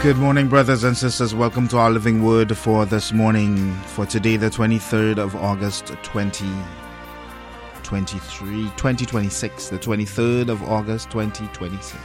Good morning, brothers and sisters. Welcome to our Living Word for this morning, for today, the 23rd of August, 2026, the 23rd of August, 2026.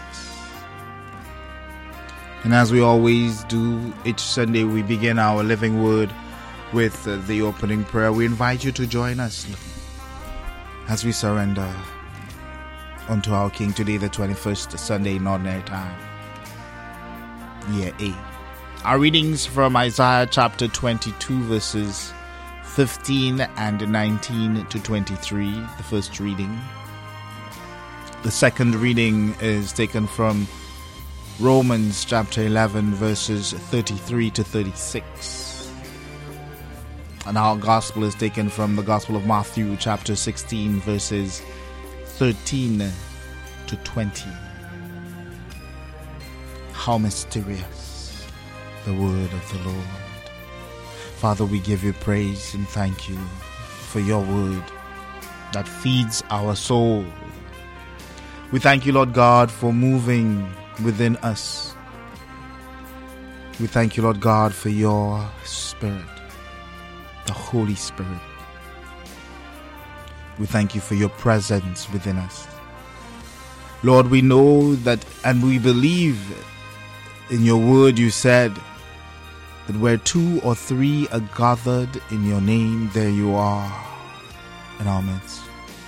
And as we always do each Sunday, we begin our Living Word with the opening prayer. We invite you to join us as we surrender unto our King today, the 21st Sunday in Ordinary Time. Year A. Our readings from Isaiah chapter 22 verses 15 and 19 to 23, the first reading. The second reading is taken from Romans chapter 11 verses 33 to 36. And our gospel is taken from the Gospel of Matthew chapter 16 verses 13 to 20. How mysterious the word of the Lord. Father, we give you praise and thank you for your word that feeds our soul. We thank you, Lord God, for moving within us. We thank you, Lord God, for your Spirit, the Holy Spirit. We thank you for your presence within us. Lord, we know that and we believe in your word. You said that where two or three are gathered in your name, there you are in our midst.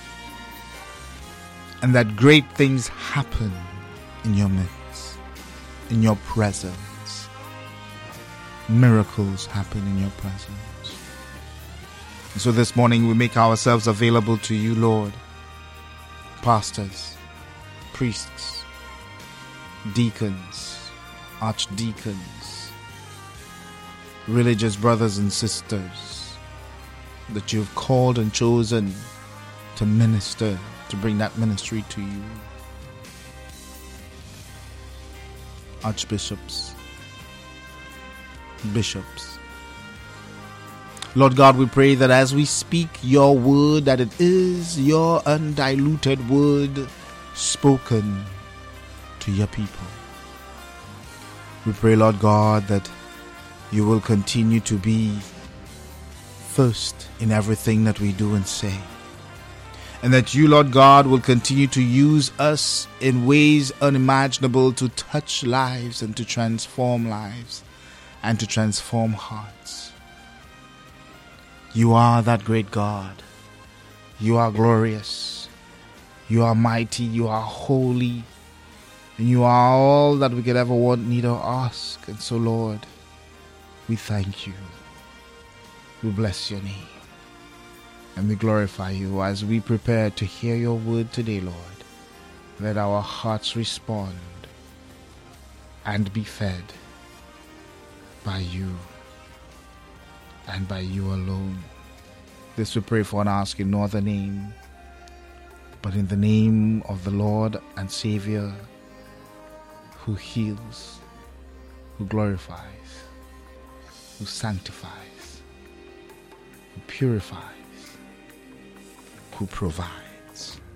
And that great things happen in your midst, in your presence. Miracles happen in your presence. And so this morning we make ourselves available to you, Lord. Pastors, priests, deacons, archdeacons, religious brothers and sisters that you've called and chosen to minister, to bring that ministry to you. Archbishops, bishops. Lord God, we pray that as we speak your word, that it is your undiluted word spoken to your people. We pray, Lord God, that you will continue to be first in everything that we do and say. And that you, Lord God, will continue to use us in ways unimaginable to touch lives and to transform lives and to transform hearts. You are that great God. You are glorious. You are mighty. You are holy. And you are all that we could ever want, need, or ask. And so, Lord, we thank you. We bless your name. And we glorify you as we prepare to hear your word today, Lord. Let our hearts respond and be fed by you and by you alone. This we pray for and ask in no other name, but in the name of the Lord and Savior, who heals, who glorifies, who sanctifies, who purifies, who provides.